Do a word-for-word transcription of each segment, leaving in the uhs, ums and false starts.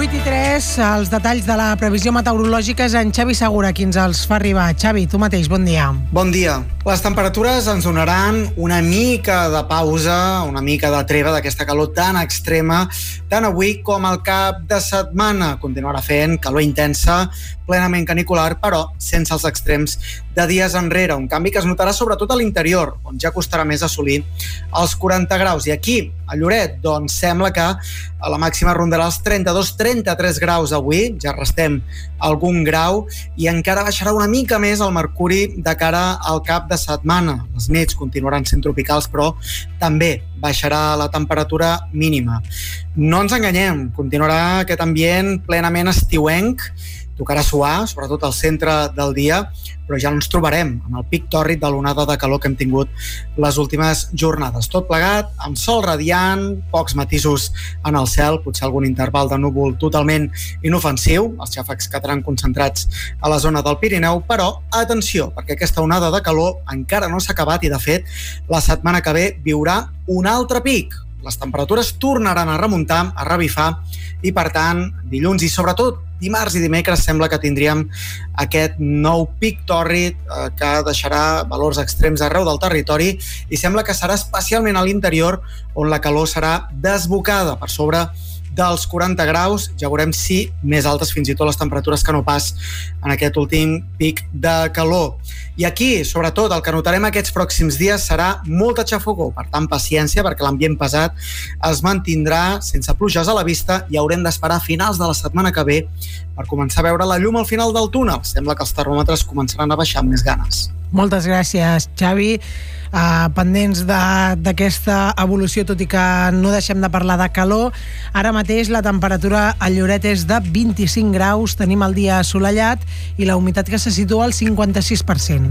vuit i tres, els detalls de la previsió meteorològica és en Xavi Segura qui ens els fa arribar. Xavi, tu mateix, bon dia. Bon dia. Les temperatures ens donaran una mica de pausa, una mica de treva d'aquesta calor tan extrema, tant avui com al cap de setmana. Continuarà fent calor intensa, plenament canicular, però sense els extrems de dies enrere. Un canvi que es notarà sobretot a l'interior, on ja costarà més assolir els quaranta graus. I aquí, a Lloret, doncs sembla que la màxima rondarà els trenta-dos trenta-tres graus avui, ja restem algun grau, i encara baixarà una mica més el mercuri de cara al cap de setmana. Les nits continuaran sent tropicals, però també baixarà la temperatura mínima. No ens enganyem, continuarà aquest ambient plenament estiuenc, tocarà suar, sobretot al centre del dia, però ja no ens trobarem amb el pic tòrrid de l'onada de calor que hem tingut les últimes jornades. Tot plegat, amb sol radiant, pocs matisos en el cel, potser algun interval de núvol totalment inofensiu, els xàfecs quedaran concentrats a la zona del Pirineu, però atenció, perquè aquesta onada de calor encara no s'ha acabat i, de fet, la setmana que ve viurà un altre pic. Les temperatures tornaran a remuntar, a revifar, i per tant, dilluns i sobretot dimarts i dimecres sembla que tindríem aquest nou pic tòrrid eh, que deixarà valors extrems arreu del territori i sembla que serà especialment a l'interior on la calor serà desbocada per sobre dels quaranta graus. Ja veurem si més altes fins i tot les temperatures que no pas en aquest últim pic de calor. I aquí, sobretot, el que notarem aquests pròxims dies serà molta xafogor. Per tant, paciència, perquè l'ambient pesat es mantindrà sense pluges a la vista i haurem d'esperar a finals de la setmana que ve per començar a veure la llum al final del túnel. Sembla que els termòmetres començaran a baixar amb més ganes. Moltes gràcies, Xavi. Uh, pendents d'aquesta evolució, tot i que no deixem de parlar de calor. Ara mateix la temperatura a Lloret és de vint-i-cinc graus, tenim el dia assolellat i la humitat que se situa al cinquanta-sis per cent.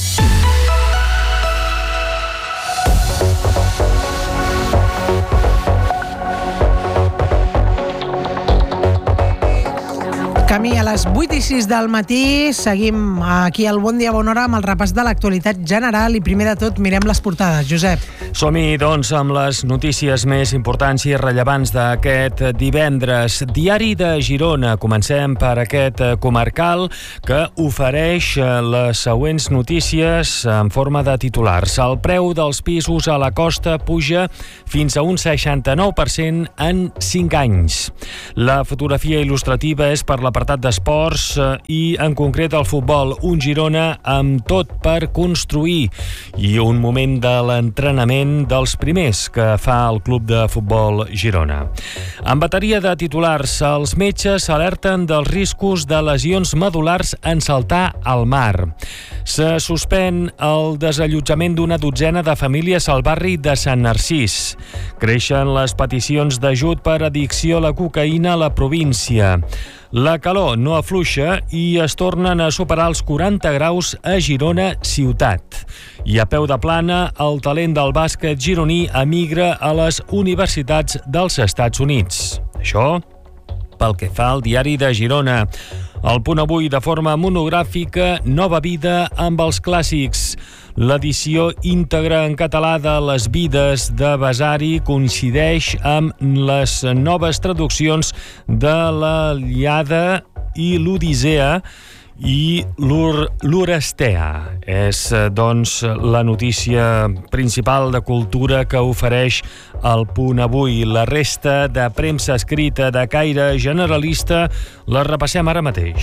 Camí a les vuit i sis del matí, seguim aquí al Bon Dia Bona Hora amb el repàs de l'actualitat general i primer de tot mirem les portades. Josep. Som-hi, doncs, amb les notícies més importants i rellevants d'aquest divendres. Diari de Girona. Comencem per aquest comarcal que ofereix les següents notícies en forma de titulars. El preu dels pisos a la costa puja fins a un seixanta-nou per cent en cinc anys. La fotografia il·lustrativa és per l'apartat d'esports i, en concret, el futbol. Un Girona amb tot per construir i un moment de l'entrenament dels primers que fa el club de futbol Girona. En bateria de titulars, els metges alerten dels riscos de lesions medul·lars en saltar al mar. Se suspèn el desallotjament d'una dotzena de famílies al barri de Sant Narcís. Creixen les peticions d'ajut per addicció a la cocaïna a la província. La calor no afluixa i es tornen a superar els quaranta graus a Girona ciutat. I a peu de plana, el talent del bàsquet gironí emigra a les universitats dels Estats Units. Això pel que fa al Diari de Girona. El punt avui de forma monogràfica, nova vida amb els clàssics. L'edició íntegra en català de Les vides de Vasari coincideix amb les noves traduccions de la Ilíada i l'Odissea i l'Oresteia. És, doncs, la notícia principal de cultura que ofereix el punt avui. La resta de premsa escrita de caire generalista la repassem ara mateix.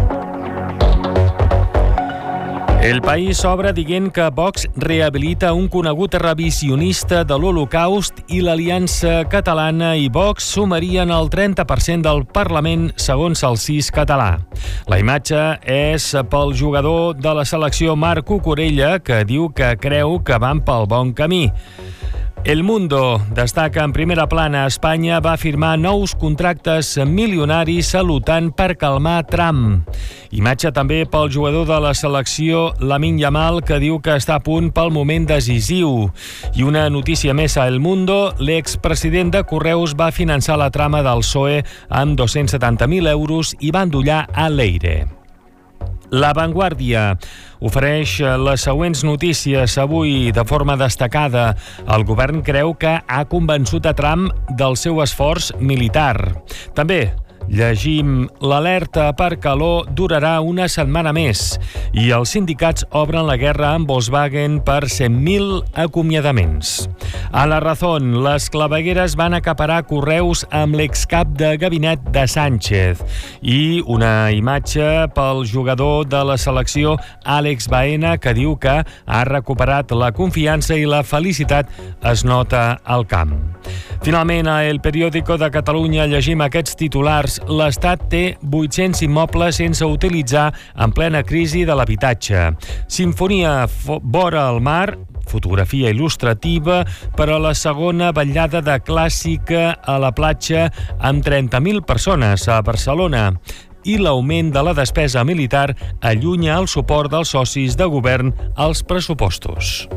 El País obre dient que Vox rehabilita un conegut revisionista de l'Holocaust i l'Aliança Catalana i Vox sumarien el trenta per cent del Parlament, segons el C I S català. La imatge és pel jugador de la selecció Marc Cucurella, que diu que creu que van pel bon camí. El Mundo destaca en primera plana: Espanya va firmar nous contractes milionaris a l'OTAN per calmar Trump. Imatge també pel jugador de la selecció Lamine Yamal, que diu que està a punt pel moment decisiu. I una notícia més a El Mundo: l'expresident de Correus va finançar la trama del P S O E amb dos-cents setanta mil euros i va endollar a Leire. La Vanguardia ofereix les següents notícies avui de forma destacada. El govern creu que ha convençut a Trump del seu esforç militar. També Llegim: l'alerta per calor durarà una setmana més i els sindicats obren la guerra amb Volkswagen per cent mil acomiadaments. A La Razón, les clavegueres van acaparar correus amb l'excap de gabinet de Sánchez i una imatge pel jugador de la selecció Àlex Baena, que diu que ha recuperat la confiança i la felicitat es nota al camp. Finalment, a El Periódico de Catalunya llegim aquests titulars: l'Estat té vuit-cents immobles sense utilitzar en plena crisi de l'habitatge. Sinfonia vora el mar, fotografia il·lustrativa per a la segona vetllada de clàssica a la platja amb trenta mil persones a Barcelona. I l'augment de la despesa militar allunya el suport dels socis de govern als pressupostos.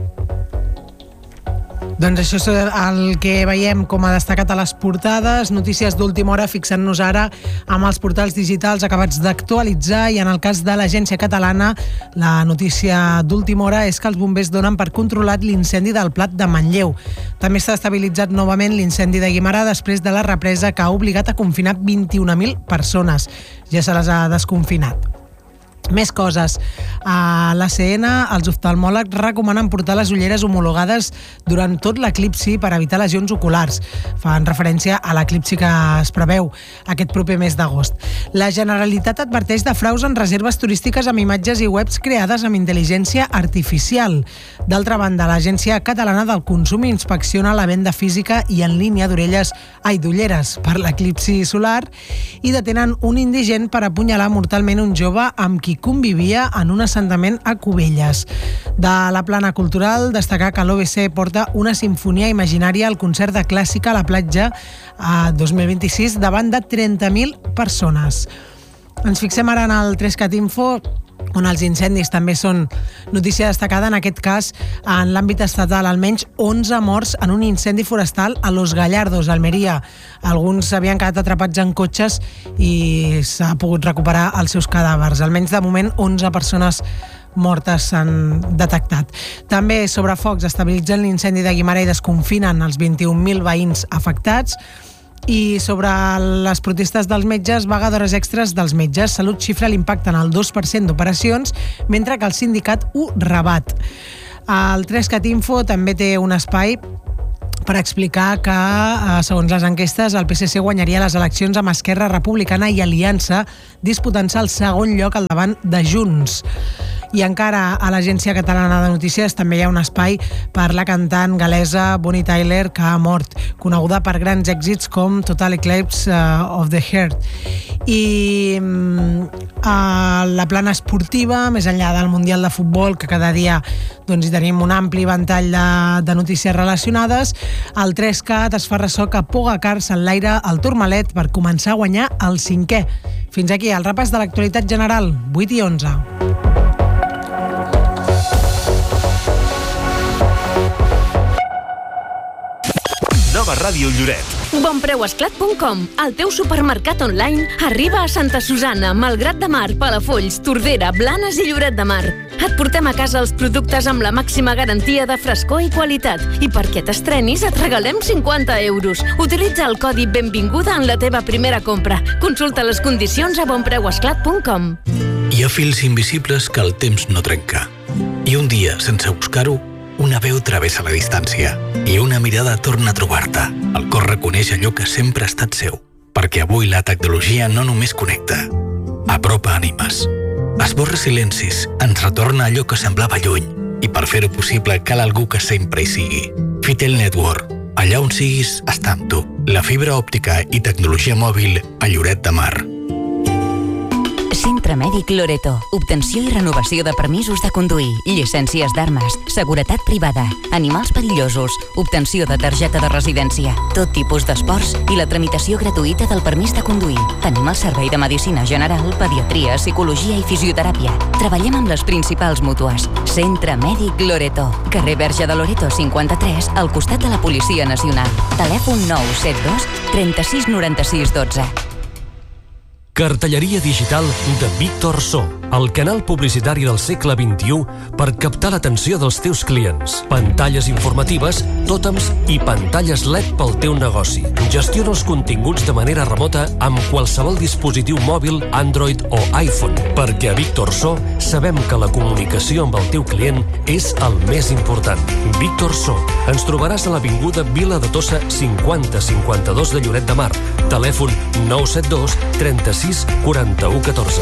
Doncs això és el que veiem com a destacat a les portades. Notícies d'última hora, fixant-nos ara amb els portals digitals acabats d'actualitzar, i en el cas de l'Agència Catalana, la notícia d'última hora és que els bombers donen per controlat l'incendi del Plat de Manlleu. També s'ha estabilitzat novament l'incendi de Guimerà després de la represa que ha obligat a confinar vint-i-una mil persones. Ja se les ha desconfinat. Més coses. A l'A C N, els oftalmòlegs recomanen portar les ulleres homologades durant tot l'eclipsi per evitar lesions oculars. Fan referència a l'eclipsi que es preveu aquest proper mes d'agost. La Generalitat adverteix de fraus en reserves turístiques amb imatges i webs creades amb intel·ligència artificial. D'altra banda, l'Agència Catalana del Consum inspecciona la venda física i en línia d'orelles, ai, d'ulleres per l'eclipsi solar, i detenen un indigent per apunyalar mortalment un jove amb qui convivia en un assentament a Cubelles. De la plana cultural, destacar que l'O B C porta una sinfonia imaginària al concert de clàssica a la platja a dos mil vint-i-sis davant de trenta mil persones. Ens fixem ara en el Trescat Info, on els incendis també són notícia destacada, en aquest cas en l'àmbit estatal. Almenys onze morts en un incendi forestal a Los Gallardos, Almeria. Alguns havien quedat atrapats en cotxes i s'ha pogut recuperar els seus cadàvers. Almenys de moment onze persones mortes s'han detectat. També sobre focs estabilitzen l'incendi de Guimerà i desconfinen els vint-i-un mil veïns afectats. I sobre les protestes dels metges, vaga d'hores extres dels metges. Salut xifra l'impacte en el dos per cent d'operacions, mentre que el sindicat ho rebat. El Trescat Info també té un espai per explicar que, segons les enquestes, el P S C guanyaria les eleccions amb Esquerra Republicana i Aliança, disputant-se el segon lloc al davant de Junts. I encara a l'Agència Catalana de Notícies també hi ha un espai per la cantant galesa Bonnie Tyler, que ha mort, coneguda per grans èxits com Total Eclipse uh, of the Heart. I a la plana esportiva, més enllà del Mundial de Futbol, que cada dia doncs, hi tenim un ampli ventall de, de notícies relacionades, el Trescat es fa ressò que Pogacar s'enlaira al Tourmalet per començar a guanyar el cinquè. Fins aquí el repàs de l'actualitat general, vuit i onze. Nova Ràdio Lloret. Bonpreuesclat punt com, el teu supermercat online, arriba a Santa Susana, Malgrat de Mar, Palafolls, Tordera, Blanes i Lloret de Mar. Et portem a casa els productes amb la màxima garantia de frescor i qualitat. I perquè t'estrenis et regalem cinquanta euros. Utilitza el codi Benvinguda en la teva primera compra. Consulta les condicions a bonpreuesclat punt com. Hi ha fils invisibles que el temps no trenca. I un dia, sense buscar-ho, una veu travessa la distància i una mirada torna a trobar-te. El cor reconeix allò que sempre ha estat seu, perquè avui la tecnologia no només connecta, apropa ànimes, esborra silencis, ens retorna allò que semblava lluny, i per fer-ho possible cal algú que sempre hi sigui. Fitel Network, allà on siguis, està amb tu. La fibra òptica i tecnologia mòbil a Lloret de Mar. Centre Mèdic Loreto. Obtenció i renovació de permisos de conduir, llicències d'armes, seguretat privada, animals perillosos, obtenció de targeta de residència, tot tipus d'esports i la tramitació gratuïta del permís de conduir. Tenim el servei de medicina general, pediatria, psicologia i fisioteràpia. Treballem amb les principals mútues. Centre Mèdic Loreto. Carrer Verge de Loreto cinquanta-tres, al costat de la Policia Nacional. Telèfon nou set dos, trenta-sis noranta-sis dotze. Cartelleria digital de Víctor So, el canal publicitari del segle vint-i-u per captar l'atenció dels teus clients. Pantalles informatives, tòtems i pantalles L E D pel teu negoci. Gestiona els continguts de manera remota amb qualsevol dispositiu mòbil, Android o iPhone, perquè a Víctor So sabem que la comunicació amb el teu client és el més important. Víctor So. Ens trobaràs a l'avinguda Vila de Tossa cinquanta cinquanta-dos de Lloret de Mar. Telèfon nou set dos trenta-sis quaranta-u catorze.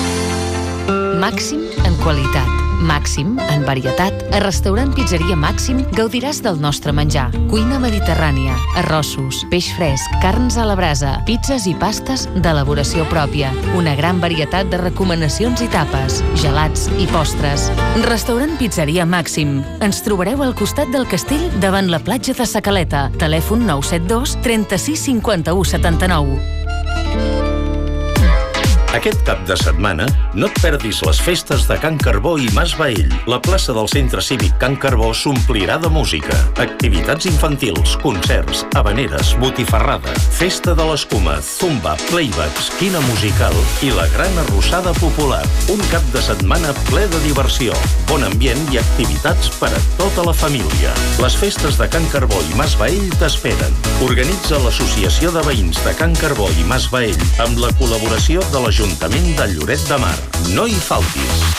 Màxim en qualitat, màxim en varietat. A Restaurant Pizzeria Màxim gaudiràs del nostre menjar. Cuina mediterrània, arrossos, peix fresc, carns a la brasa, pizzas i pastes d'elaboració pròpia. Una gran varietat de recomanacions i tapes, gelats i postres. Restaurant Pizzeria Màxim. Ens trobareu al costat del castell davant la platja de Sa Caleta. Telèfon nou set dos trenta-sis cinquanta-u setanta-nou. Aquest cap de setmana no et perdis les festes de Can Carbó i Mas Baell. La plaça del Centre Cívic Can Carbó s'omplirà de música. Activitats infantils, concerts, habaneres, botifarrada, festa de l'escuma, zumba, playback, esquina musical i la gran arrossada popular. Un cap de setmana ple de diversió, bon ambient i activitats per a tota la família. Les festes de Can Carbó i Mas Baell t'esperen. Organitza l'Associació de Veïns de Can Carbó i Mas Baell amb la col·laboració de l'Ajuntament de Lloret de Mar. No hi faltis!